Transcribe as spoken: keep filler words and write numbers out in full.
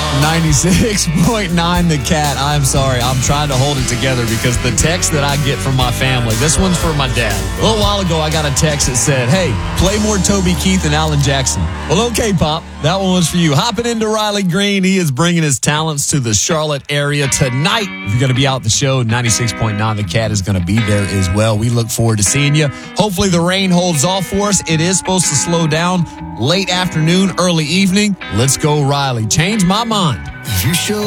ninety-six point nine The Cat. I'm sorry. I'm trying to hold it together because the text that I get from my family, this one's for my dad. A little while ago, I got a text that said, hey, play more Toby Keith and Alan Jackson. Well, okay, Pop. That one was for you. Hopping into Riley Green. He is bringing his talents to the Charlotte area tonight. If you're going to be out at the show, ninety-six point nine The Cat is going to be there as well. We look forward to seeing you. Hopefully the rain holds off for us. It is supposed to slow down late afternoon, early evening. Let's go, Riley. Change my mind. You show